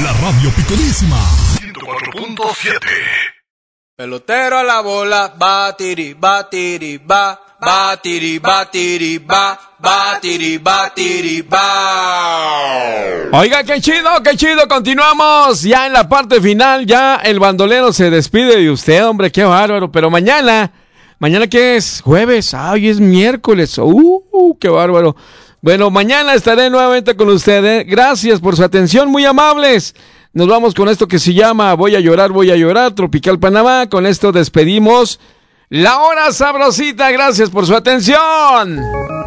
La radio picudísima 104.7. Pelotero a la bola, batiri, batiri, ba, batiri, batiri, ba, batiri, batiri, ba. Oiga, qué chido, continuamos ya en la parte final, ya el bandolero se despide de usted, hombre, qué bárbaro, pero mañana ¿qué es? Jueves, hoy es miércoles, qué bárbaro. Bueno, mañana estaré nuevamente con ustedes. Gracias por su atención, muy amables. Nos vamos con esto que se llama Voy a llorar, Tropical Panamá. Con esto despedimos La Hora Sabrosita. Gracias por su atención.